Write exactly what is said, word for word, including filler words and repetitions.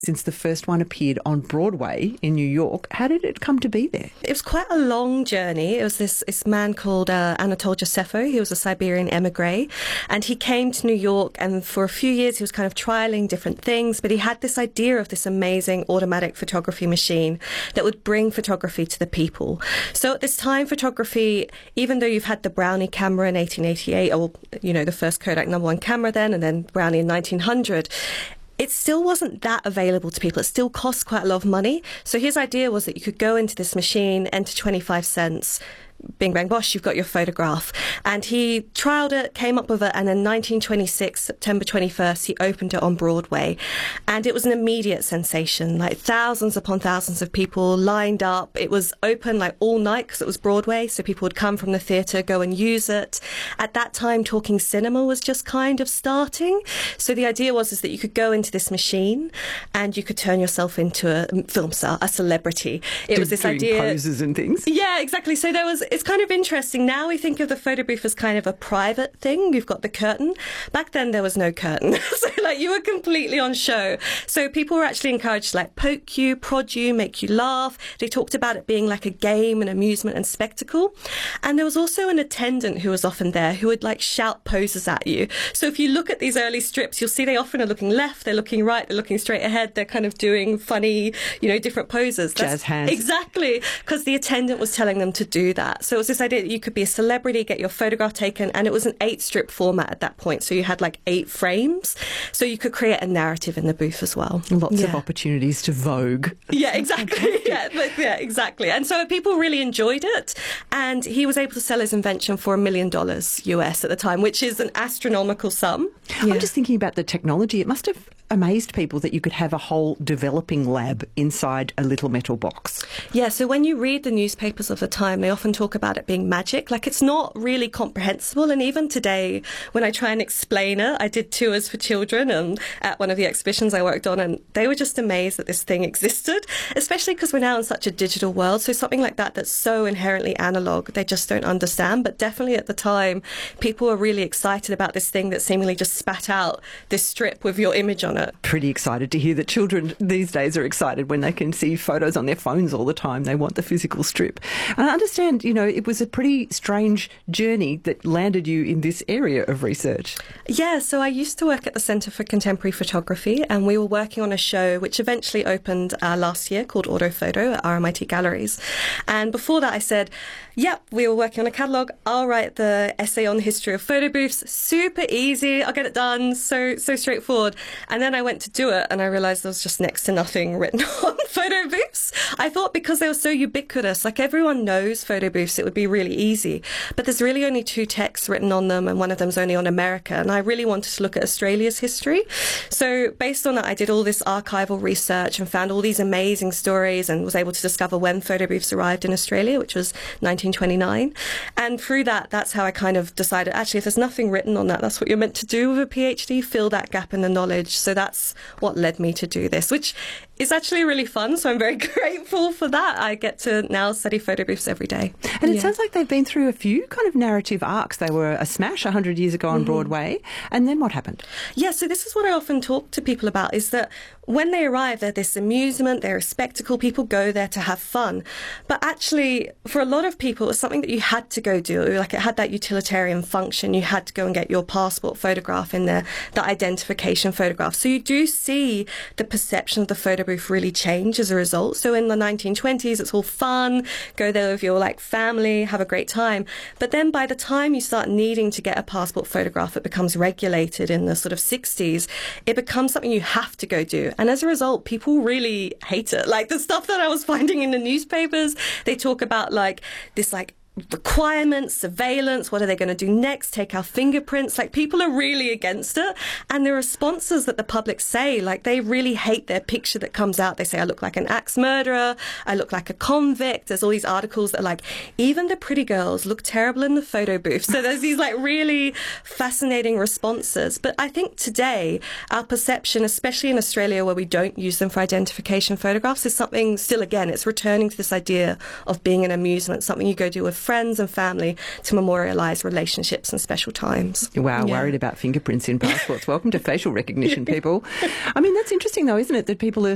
since the first one appeared on Broadway in New York. How did it come to be there? It was quite a long journey. It was this, this man called uh, Anatole Josepho. He was a Siberian emigre, and he came to New York, and for a few years he was kind of trialing different things, but he had this idea of this amazing automatic photography machine that would bring photography to the people. So at this time, photography, even though you've had the Brownie camera in eighteen eighty-eight, or, you know, the first Kodak number one camera then, and then Brownie in nineteen hundred, it still wasn't that available to people. It still cost quite a lot of money. So his idea was that you could go into this machine, enter twenty-five cents, bing, bang, bosh, you've got your photograph. And he trialled it, came up with it, and in nineteen twenty-six, September twenty-first, he opened it on Broadway. And it was an immediate sensation, like thousands upon thousands of people lined up. It was open like all night because it was Broadway, so people would come from the theatre, go and use it. At that time, talking cinema was just kind of starting. So the idea was is that you could go into this machine and you could turn yourself into a film star, a celebrity. It Do, was this doing idea. poses and things? Yeah, exactly. So there was, it's kind of interesting. Now we think of the photo booth as kind of a private thing. You've got the curtain. Back then there was no curtain. So like you were completely on show. So people were actually encouraged to like poke you, prod you, make you laugh. They talked about it being like a game and amusement and spectacle. And there was also an attendant who was often there who would like shout poses at you. So if you look at these early strips, you'll see they often are looking left, they're looking right, they're looking straight ahead. They're kind of doing funny, you know, different poses. Jazz That's, hands. Exactly. Because the attendant was telling them to do that. So it was this idea that you could be a celebrity, get your photograph taken, and it was an eight strip format at that point. So you had like eight frames. So you could create a narrative in the booth as well. Lots yeah. of opportunities to vogue. Yeah, exactly. yeah, but, yeah, exactly. And so people really enjoyed it. And he was able to sell his invention for a million dollars U S at the time, which is an astronomical sum. Yeah. I'm just thinking about the technology. It must have amazed people that you could have a whole developing lab inside a little metal box. Yeah, so when you read the newspapers of the time, they often talk about it being magic. Like, it's not really comprehensible. And even today, when I try and explain it, I did tours for children um, at one of the exhibitions I worked on, and they were just amazed that this thing existed, especially because we're now in such a digital world. So something like that that's so inherently analog, they just don't understand. But definitely at the time, people were really excited about this thing that seemingly just spat out this strip with your image on it. Pretty excited to hear that children these days are excited when they can see photos on their phones all the time. They want the physical strip. And I understand, you know, it was a pretty strange journey that landed you in this area of research. Yeah, so I used to work at the Centre for Contemporary Photography, and we were working on a show which eventually opened uh, last year called Autophoto at R M I T Galleries. And before that I said, yep, we were working on a catalogue. I'll write the essay on the history of photo booths. Super easy. I'll get it done. So, so straightforward. And then I went to do it and I realised there was just next to nothing written on photo booths. I thought because they were so ubiquitous, like everyone knows photo booths, it would be really easy. But there's really only two texts written on them, and one of them's only on America. And I really wanted to look at Australia's history. So based on that, I did all this archival research and found all these amazing stories and was able to discover when photo booths arrived in Australia, which was nineteen twenty-nine. And through that, that's how I kind of decided, actually, if there's nothing written on that, that's what you're meant to do with a PhD, fill that gap in the knowledge. So that's what led me to do this, which is actually really fun. So I'm very grateful for that. I get to now study photo booths every day. And it yeah. sounds like they've been through a few kind of narrative arcs. They were a smash one hundred years ago on mm-hmm. Broadway. And then what happened? Yeah, so this is what I often talk to people about, is that when they arrive, they're this amusement, they're a spectacle, people go there to have fun. But actually, for a lot of people, it was something that you had to go do. Like, it had that utilitarian function. You had to go and get your passport photograph in there, the identification photograph. So you do see the perception of the photo booth really change as a result. So in the nineteen twenties, it's all fun, go there with your like family, have a great time. But then by the time you start needing to get a passport photograph, it becomes regulated in the sort of sixties. It becomes something you have to go do. And as a result, people really hate it. Like the stuff that I was finding in the newspapers, they talk about like this like requirements, surveillance, what are they going to do next, take our fingerprints. Like, people are really against it, and the responses that the public say, like, they really hate their picture that comes out. They say, I look like an axe murderer, I look like a convict. There's all these articles that are like, even the pretty girls look terrible in the photo booth. So there's these like really fascinating responses. But I think today our perception, especially in Australia where we don't use them for identification photographs, is something still, again, it's returning to this idea of being an amusement, something you go do with friends and family to memorialise relationships and special times. Wow, yeah. Worried about fingerprints in passports. Welcome to facial recognition, people. I mean, that's interesting though, isn't it, that people are